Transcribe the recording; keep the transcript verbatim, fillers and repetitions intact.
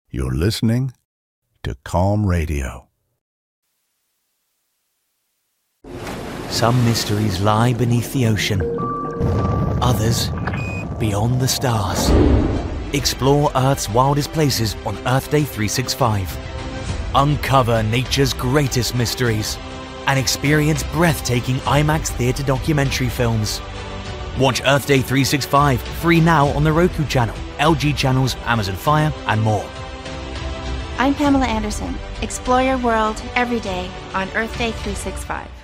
You're listening to Calm Radio. Some mysteries lie beneath the ocean. Others, beyond the stars. Explore Earth's wildest places on Earth Day three sixty-five. Uncover nature's greatest mysteries and experience breathtaking IMAX theatre documentary films. Watch Earth Day three sixty-five free now on the Roku channel, L G channels, Amazon Fire, and more. I'm Pamela Anderson. Explore your world every day on Earth Day three sixty-five.